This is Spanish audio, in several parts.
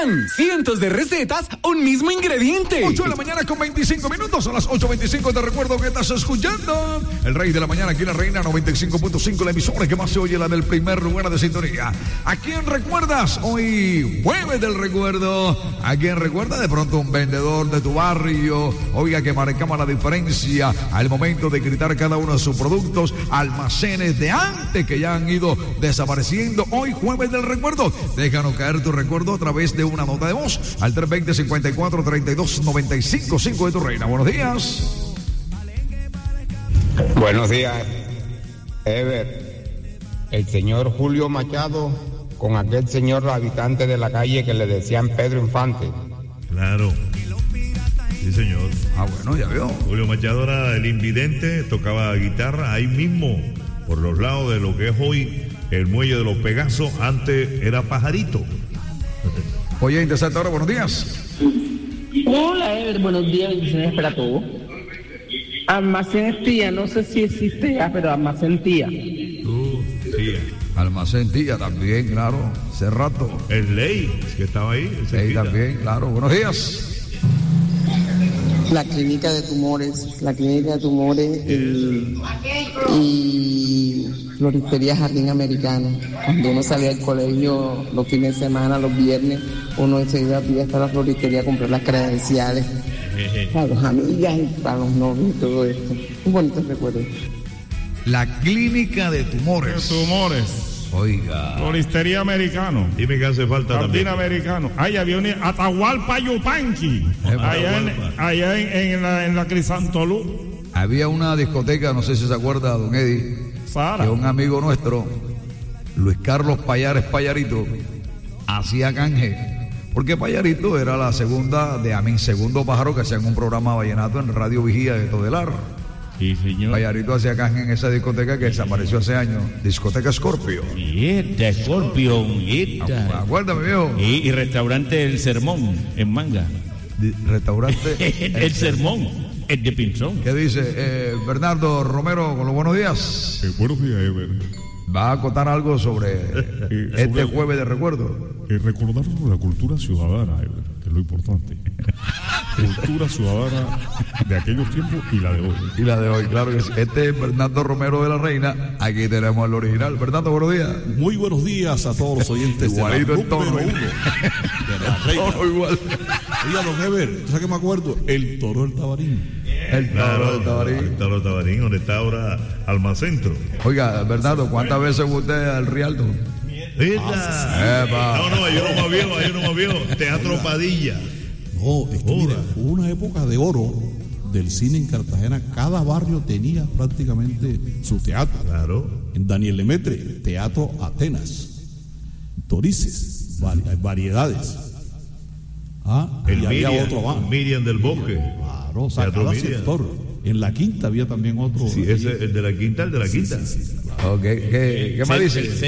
Pan, cientos de recetas, un mismo ingrediente. 8 de la mañana con 25 minutos, son las 8:25. Te recuerdo que estás escuchando El Rey de la Mañana, aquí en la Reina 95.5, la emisora que más se oye, la del primer lugar de sintonía. ¿A quién recuerdas? Hoy, jueves del recuerdo. ¿A quién recuerda? De pronto un vendedor de tu barrio. Oiga, que marcaba la diferencia al momento de gritar cada uno de sus productos. Almacenes de antes que ya han ido desapareciendo. Hoy, jueves del recuerdo. Déjanos caer tu recuerdo a través de una nota de voz al 320-54-32-95-5 de tu Reina. Buenos días. Buenos días, Ever. El señor Julio Machado con aquel señor habitante de la calle que le decían Pedro Infante. Claro. Sí, señor. Ah, bueno, ya veo. Julio Machado era el invidente, tocaba guitarra ahí mismo, por los lados de lo que es hoy el muelle de los Pegasos. Antes era Pajarito. Oye, interesante ahora, buenos días. Hola, Ever, buenos días, bendiciones para todos. Almacén Tía, no sé si existe ya, pero Almacén Tía. Tía. Almacén Tía también, claro, hace rato. El Ley, que estaba ahí. Ley también, claro, buenos días. La clínica de tumores y Floristería Jardín Americano. Cuando uno salía del colegio los fines de semana, los viernes, uno se iba hasta la floristería a comprar las credenciales para las amigas y para los novios y todo esto. Un bonito recuerdo. La clínica de tumores. Oiga. Floristería Americano. Dime que hace falta Jardín también. Americano. Ahí había un Atahualpa Yupanqui. Allá en la Crisantolú. Había una discoteca, no sé si se acuerda, don Eddie, Sara. que un amigo nuestro, Luis Carlos Payares Payarito, hacía canje. Porque Payarito era la segunda de a mi segundo pájaro que hacían un programa vallenato en Radio Vigía de Todelar. Sí, señor. Payarito hacía canje en esa discoteca que desapareció hace años, discoteca Scorpio. Scorpion, Acuérdame, viejo. Y restaurante El Sermón, en Manga. Restaurante El Sermón, el de Pinzón. ¿Qué dice Bernardo Romero con los buenos días? Buenos días, Ever. ¿Va a contar algo sobre este jueves de recuerdo? Recordar la cultura ciudadana, Ever, que es lo importante. Cultura ciudadana de aquellos tiempos y la de hoy. Y la de hoy, claro que sí. Este es Bernardo Romero de la Reina. Aquí tenemos el original. Bernardo, buenos días. Muy buenos días a todos los oyentes. Igualito de la el tono. número 1 de la Reina. Todo igual. Oiga, don Ever, ¿sabes qué me acuerdo? El Toro del Tabarín. El Toro del Tabarín. El Toro del Tabarín, donde está ahora Almacentro. Oiga, Bernardo, ¿cuántas veces fue usted al Rialto? No, yo no más viejo. Teatro Padilla. No, es que mira, hubo una época de oro del cine en Cartagena. Cada barrio tenía prácticamente su teatro. Claro. En Daniel Lemaitre, Teatro Atenas. Torices, variedades. Y había otro más. Miriam del Bosque. Claro, o sea, cada sector. En la Quinta había también otro. Sí, ese, el de la Quinta, Sí. Okay. ¿Qué más dice? El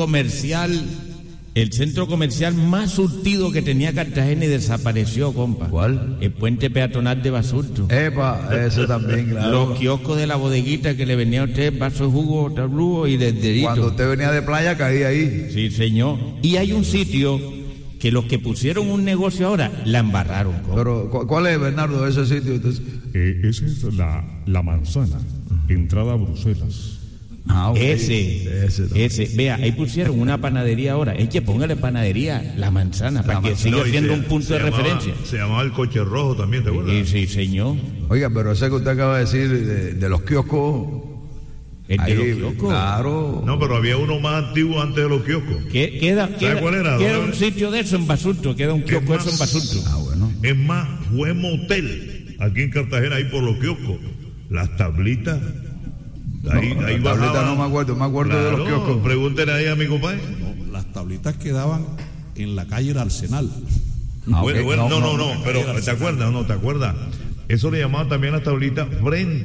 centro comercial más surtido que tenía Cartagena y desapareció, compa. ¿Cuál? El puente peatonal de Basurto. Ese también, claro. Los kioscos de la bodeguita que le venía a usted vaso de jugo, tablugo y desderito. Cuando usted venía de playa, caía ahí. Sí, señor. Y hay un sitio que los que pusieron un negocio ahora la embarraron, compa. Pero, ¿cuál es, Bernardo, ese sitio? Esa es la manzana, entrada a Bruselas. Okay. Ese. Vea, ahí pusieron una panadería ahora. Es que póngale panadería La Manzana para que siga siendo un punto de referencia. Se llamaba el Coche Rojo también, ¿te acuerdas? Sí, señor. Oiga, pero ese que usted acaba de decir de los kioscos. ¿El de los kioscos? Claro. No, pero había uno más antiguo antes de los kioscos. Queda cuál era? Queda un sitio de eso en Basurto. Queda un kiosco de eso en Basurto. Bueno. Es más, fue motel aquí en Cartagena, ahí por los kioscos. Las tablitas. Ahí tablita no me acuerdo, de los kioscos. Pregúntenle ahí a mi compadre. No, las tablitas quedaban en la calle del Arsenal. Bueno, pero ¿te acuerdas o no te acuerdas? Eso le llamaban también las tablitas frente